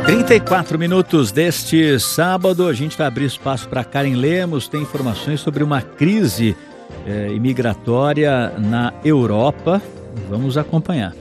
34 minutos deste sábado, a gente vai abrir espaço para Karen Lemos, tem informações sobre uma crise imigratória na Europa. Vamos acompanhar.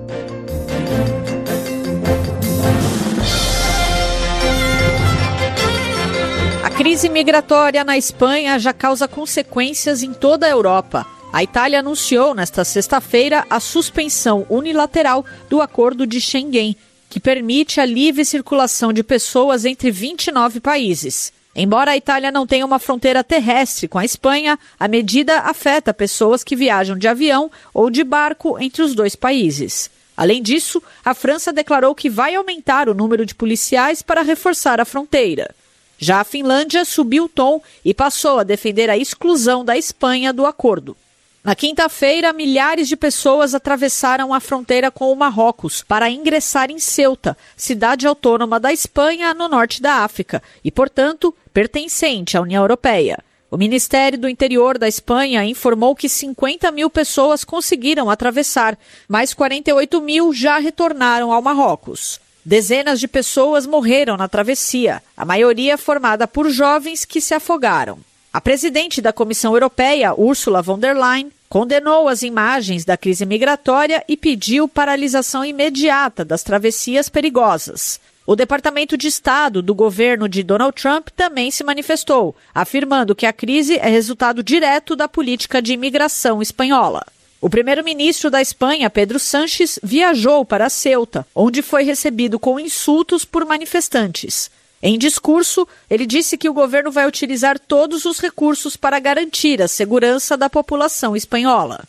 A crise migratória na Espanha já causa consequências em toda a Europa. A Itália anunciou nesta sexta-feira a suspensão unilateral do Acordo de Schengen, que permite a livre circulação de pessoas entre 29 países. Embora a Itália não tenha uma fronteira terrestre com a Espanha, a medida afeta pessoas que viajam de avião ou de barco entre os dois países. Além disso, a França declarou que vai aumentar o número de policiais para reforçar a fronteira. Já a Finlândia subiu o tom e passou a defender a exclusão da Espanha do acordo. Na quinta-feira, milhares de pessoas atravessaram a fronteira com o Marrocos para ingressar em Ceuta, cidade autônoma da Espanha, no norte da África, e, portanto, pertencente à União Europeia. O Ministério do Interior da Espanha informou que 50 mil pessoas conseguiram atravessar, mas 48 mil já retornaram ao Marrocos. Dezenas de pessoas morreram na travessia, a maioria formada por jovens que se afogaram. A presidente da Comissão Europeia, Ursula von der Leyen, condenou as imagens da crise migratória e pediu paralisação imediata das travessias perigosas. O Departamento de Estado do governo de Donald Trump também se manifestou, afirmando que a crise é resultado direto da política de imigração espanhola. O primeiro-ministro da Espanha, Pedro Sánchez, viajou para Ceuta, onde foi recebido com insultos por manifestantes. Em discurso, ele disse que o governo vai utilizar todos os recursos para garantir a segurança da população espanhola.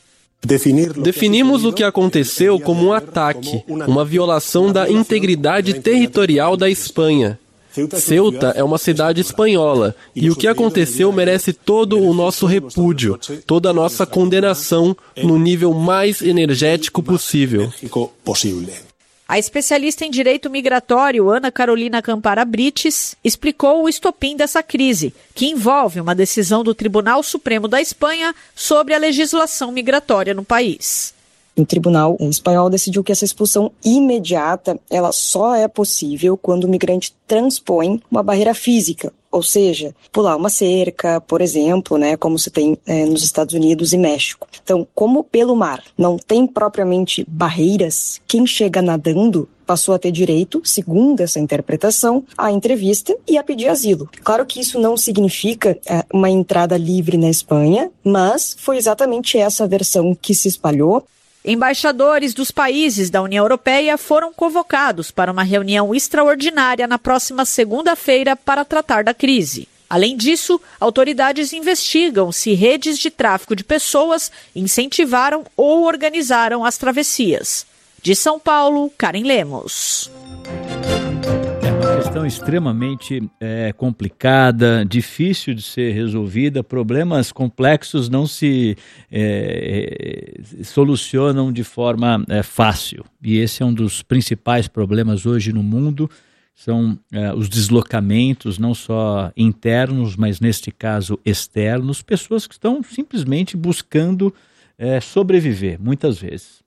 Definimos o que aconteceu como um ataque, uma violação da integridade territorial da Espanha. Ceuta é uma cidade espanhola e o que aconteceu merece todo o nosso repúdio, toda a nossa condenação no nível mais energético possível. A especialista em direito migratório, Ana Carolina Campara Brites, explicou o estopim dessa crise, que envolve uma decisão do Tribunal Supremo da Espanha sobre a legislação migratória no país. O tribunal espanhol decidiu que essa expulsão imediata ela só é possível quando o migrante transpõe uma barreira física, ou seja, pular uma cerca, por exemplo, como se tem nos Estados Unidos e México. Então, como pelo mar não tem propriamente barreiras, quem chega nadando passou a ter direito, segundo essa interpretação, à entrevista e a pedir asilo. Claro que isso não significa uma entrada livre na Espanha, mas foi exatamente essa versão que se espalhou. Embaixadores dos países da União Europeia foram convocados para uma reunião extraordinária na próxima segunda-feira para tratar da crise. Além disso, autoridades investigam se redes de tráfico de pessoas incentivaram ou organizaram as travessias. De São Paulo, Karen Lemos. Questão extremamente complicada, difícil de ser resolvida, problemas complexos não se solucionam de forma fácil. E esse é um dos principais problemas hoje no mundo, são os deslocamentos, não só internos, mas neste caso externos, pessoas que estão simplesmente buscando sobreviver, muitas vezes,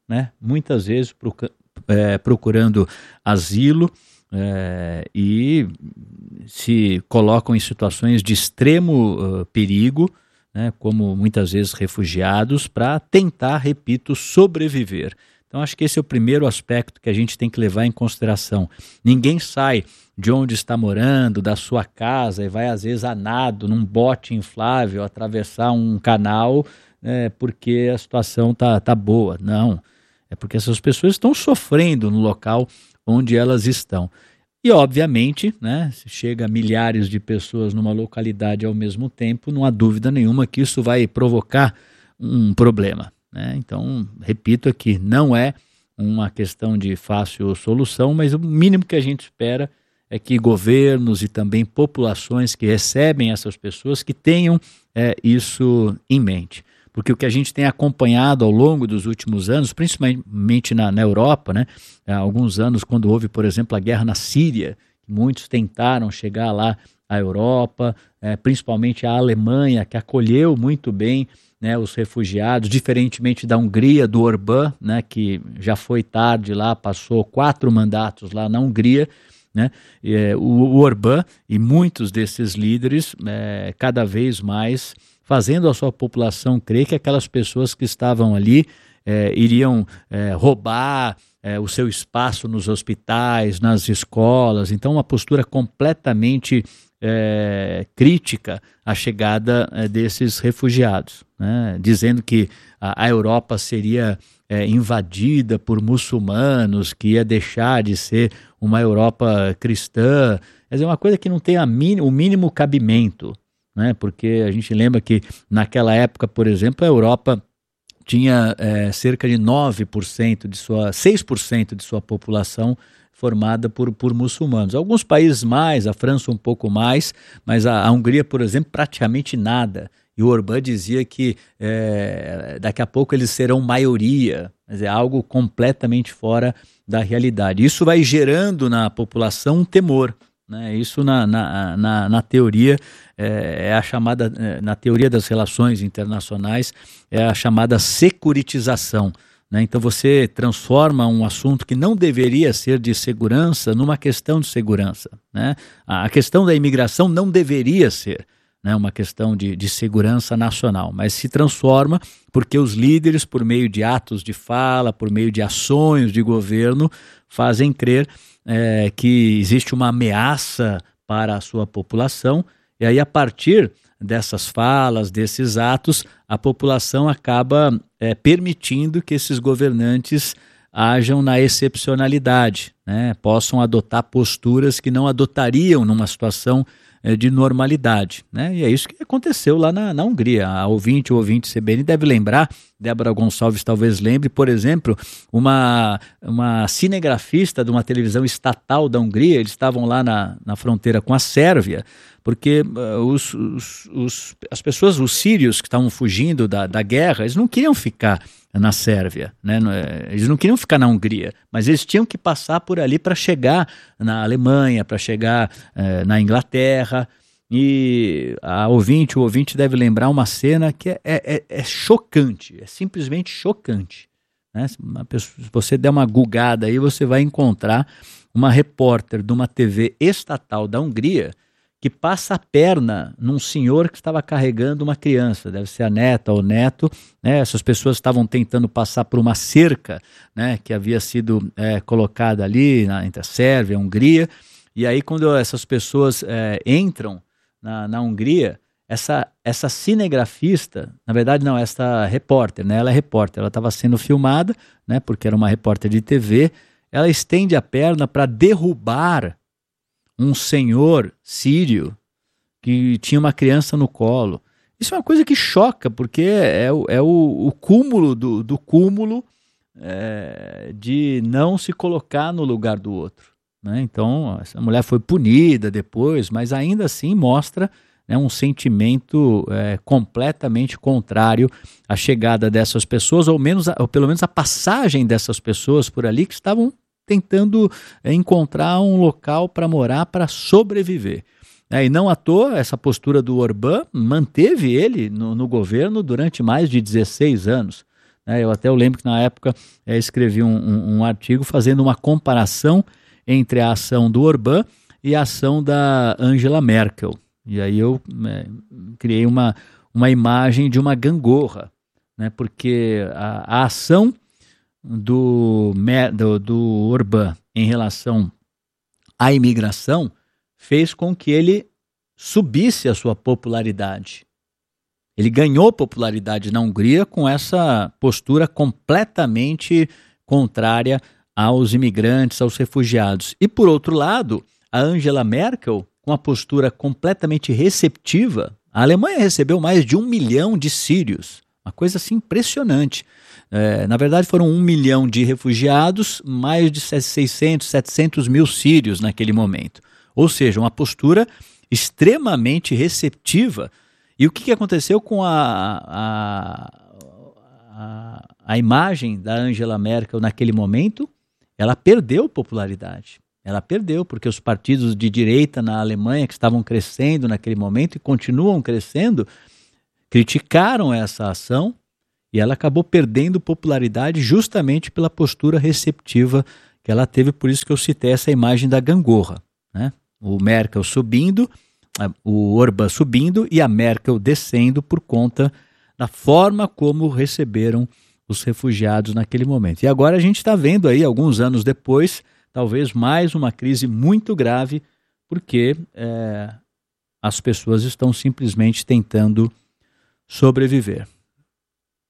procurando asilo, e se colocam em situações de extremo perigo, como muitas vezes refugiados, para tentar, repito, sobreviver. Então acho que esse é o primeiro aspecto que a gente tem que levar em consideração. Ninguém sai de onde está morando, da sua casa, e vai às vezes a nado num bote inflável, atravessar um canal, porque a situação tá boa. Não, é porque essas pessoas estão sofrendo no local onde elas estão. E, obviamente, se chega a milhares de pessoas numa localidade ao mesmo tempo, não há dúvida nenhuma que isso vai provocar um problema. Então, repito aqui, não é uma questão de fácil solução, mas o mínimo que a gente espera é que governos e também populações que recebem essas pessoas que tenham isso em mente. Porque o que a gente tem acompanhado ao longo dos últimos anos, principalmente na Europa, há alguns anos, quando houve, por exemplo, a guerra na Síria, muitos tentaram chegar lá à Europa, principalmente a Alemanha, que acolheu muito bem os refugiados, diferentemente da Hungria, do Orbán, que já foi tarde lá, passou 4 mandatos lá na Hungria, né? O Orbán e muitos desses líderes cada vez mais fazendo a sua população crer que aquelas pessoas que estavam ali iriam roubar o seu espaço nos hospitais, nas escolas. Então, uma postura completamente crítica à chegada desses refugiados, né? Dizendo que a Europa seria invadida por muçulmanos, que ia deixar de ser uma Europa cristã. Quer dizer, uma coisa que não tem o mínimo cabimento, né? Porque a gente lembra que naquela época, por exemplo, a Europa tinha cerca de 9% 6% de sua população formada por muçulmanos. Alguns países mais, a França um pouco mais, mas a Hungria, por exemplo, praticamente nada. E o Orbán dizia que daqui a pouco eles serão maioria, mas é algo completamente fora da realidade. Isso vai gerando na população um temor, né? Isso na teoria é a chamada, na teoria das relações internacionais, é a chamada securitização, né? Então você transforma um assunto que não deveria ser de segurança numa questão de segurança, né? A questão da imigração não deveria ser, né, uma questão de segurança nacional, mas se transforma porque os líderes, por meio de atos de fala, por meio de ações de governo, fazem crer que existe uma ameaça para a sua população, e aí a partir dessas falas, desses atos, a população acaba permitindo que esses governantes ajam na excepcionalidade, né, possam adotar posturas que não adotariam numa situação de normalidade, né? E é isso que aconteceu lá na Hungria. O ouvinte CBN deve lembrar, Débora Gonçalves talvez lembre, por exemplo, uma cinegrafista de uma televisão estatal da Hungria. Eles estavam lá na fronteira com a Sérvia, porque as pessoas, os sírios que estavam fugindo da guerra, eles não queriam ficar na Sérvia, né? Eles não queriam ficar na Hungria, mas eles tinham que passar por ali para chegar na Alemanha, para chegar na Inglaterra. E o ouvinte deve lembrar uma cena que é chocante, é simplesmente chocante, né? Se você der uma googada aí, você vai encontrar uma repórter de uma TV estatal da Hungria que passa a perna num senhor que estava carregando uma criança, deve ser a neta ou o neto, né? Essas pessoas estavam tentando passar por uma cerca, né, que havia sido colocada ali entre a Sérvia e a Hungria, e aí quando essas pessoas entram na Hungria, essa cinegrafista, na verdade não, essa repórter, né, ela é repórter, ela estava sendo filmada, né, porque era uma repórter de TV, ela estende a perna para derrubar um senhor sírio que tinha uma criança no colo. Isso é uma coisa que choca, porque é o cúmulo do cúmulo de não se colocar no lugar do outro, né? Então, essa mulher foi punida depois, mas ainda assim mostra, né, um sentimento completamente contrário à chegada dessas pessoas, ou pelo menos a passagem dessas pessoas por ali que estavam tentando encontrar um local para morar, para sobreviver. E não à toa, essa postura do Orbán manteve ele no governo durante mais de 16 anos. Eu lembro que na época escrevi um artigo fazendo uma comparação entre a ação do Orbán e a ação da Angela Merkel. E aí eu criei uma imagem de uma gangorra, né? Porque a ação do Orbán em relação à imigração fez com que ele subisse a sua popularidade. Ele ganhou popularidade na Hungria com essa postura completamente contrária aos imigrantes, aos refugiados. E por outro lado, a Angela Merkel, com a postura completamente receptiva, a Alemanha recebeu mais de 1 milhão de sírios, uma coisa assim impressionante. Na verdade foram 1 milhão de refugiados, mais de 600, 700 mil sírios naquele momento. Ou seja, uma postura extremamente receptiva. E o que aconteceu com a imagem da Angela Merkel naquele momento? Ela perdeu popularidade. Ela perdeu, porque os partidos de direita na Alemanha, que estavam crescendo naquele momento e continuam crescendo, criticaram essa ação, e ela acabou perdendo popularidade justamente pela postura receptiva que ela teve, por isso que eu citei essa imagem da gangorra, né? O Merkel subindo, o Orbán subindo e a Merkel descendo por conta da forma como receberam os refugiados naquele momento. E agora a gente está vendo aí, alguns anos depois, talvez mais uma crise muito grave, porque as pessoas estão simplesmente tentando sobreviver.